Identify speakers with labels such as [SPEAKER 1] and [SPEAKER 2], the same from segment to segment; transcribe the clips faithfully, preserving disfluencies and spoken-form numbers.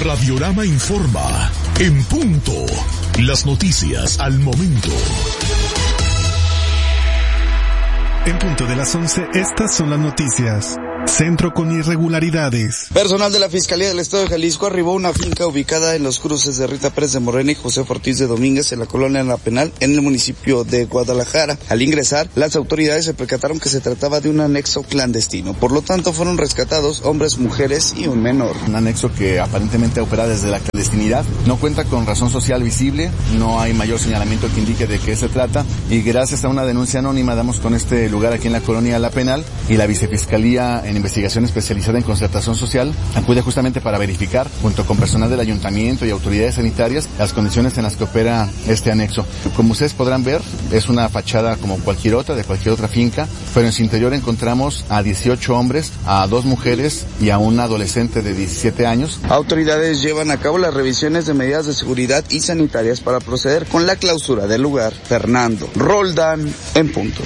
[SPEAKER 1] Radiorama informa. En punto. Las noticias al momento.
[SPEAKER 2] En punto de las once, estas son las noticias. Centro con irregularidades.
[SPEAKER 3] Personal de la Fiscalía del Estado de Jalisco arribó a una finca ubicada en los cruces de Rita Pérez de Morena y José Ortiz de Domínguez en la colonia La Penal, en el municipio de Guadalajara. Al ingresar, las autoridades se percataron que se trataba de un anexo clandestino. Por lo tanto, fueron rescatados hombres, mujeres y un menor.
[SPEAKER 4] Un anexo que aparentemente opera desde la clandestinidad, no cuenta con razón social visible, no hay mayor señalamiento que indique de qué se trata, y gracias a una denuncia anónima damos con este lugar aquí en la colonia La Penal, y la Vicefiscalía en investigación especializada en concertación social acude justamente para verificar, junto con personal del ayuntamiento y autoridades sanitarias, las condiciones en las que opera este anexo. Como ustedes podrán ver, es una fachada como cualquier otra, de cualquier otra finca, pero en su interior encontramos a dieciocho hombres, a dos mujeres y a un adolescente de diecisiete años.
[SPEAKER 3] Autoridades llevan a cabo las revisiones de medidas de seguridad y sanitarias para proceder con la clausura del lugar. Fernando Roldán, en punto.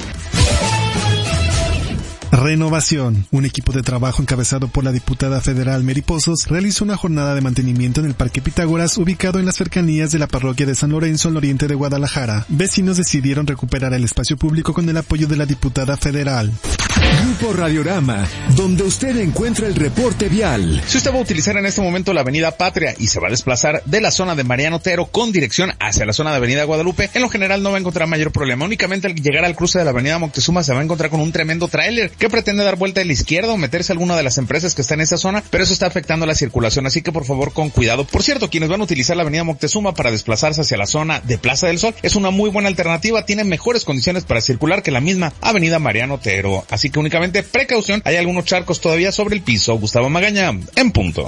[SPEAKER 2] Renovación. Un equipo de trabajo encabezado por la diputada federal Mary Pozos realizó una jornada de mantenimiento en el Parque Pitágoras, ubicado en las cercanías de la parroquia de San Lorenzo, al oriente de Guadalajara. Vecinos decidieron recuperar el espacio público con el apoyo de la diputada federal.
[SPEAKER 1] Grupo Radiorama, donde usted encuentra el reporte vial.
[SPEAKER 5] Si usted va a utilizar en este momento la avenida Patria y se va a desplazar de la zona de Mariano Otero con dirección hacia la zona de avenida Guadalupe, en lo general no va a encontrar mayor problema. Únicamente al llegar al cruce de la avenida Moctezuma se va a encontrar con un tremendo tráiler que pretende dar vuelta a la izquierda o meterse a alguna de las empresas que está en esa zona, pero eso está afectando la circulación, así que por favor con cuidado. Por cierto, quienes van a utilizar la avenida Moctezuma para desplazarse hacia la zona de Plaza del Sol, es una muy buena alternativa, tiene mejores condiciones para circular que la misma avenida Mariano Otero, así que únicamente precaución, hay algunos charcos todavía sobre el piso. Gustavo Magaña, en punto.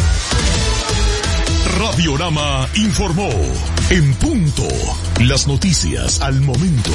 [SPEAKER 1] Radiorama informó. En punto. Las noticias al momento.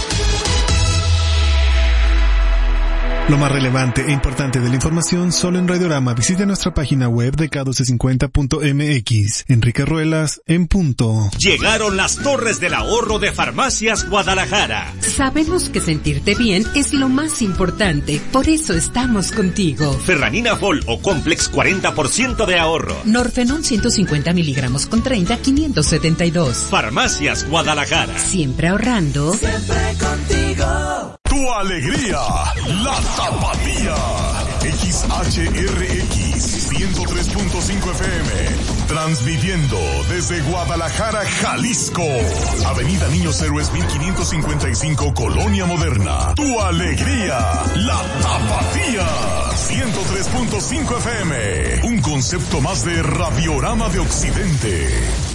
[SPEAKER 2] Lo más relevante e importante de la información solo en Radiorama. Visite nuestra página web de K doce cincuenta punto M X. Enrique Ruelas, en punto.
[SPEAKER 6] Llegaron las Torres del Ahorro de Farmacias Guadalajara.
[SPEAKER 7] Sabemos que sentirte bien es lo más importante, por eso estamos contigo.
[SPEAKER 6] Ferranina Fol o Complex cuarenta por ciento de ahorro.
[SPEAKER 7] Norfenón ciento cincuenta miligramos con treinta, quinientos setenta y dos.
[SPEAKER 6] Farmacias Guadalajara.
[SPEAKER 7] Siempre ahorrando.
[SPEAKER 8] Siempre contigo.
[SPEAKER 1] Tu alegría, la Tapatía. X H R X ciento tres punto cinco F M. Transmitiendo desde Guadalajara, Jalisco. Avenida Niños Héroes mil quinientos cincuenta y cinco, Colonia Moderna. Tu alegría, la Tapatía. ciento tres punto cinco F M. Un concepto más de Radiorama de Occidente.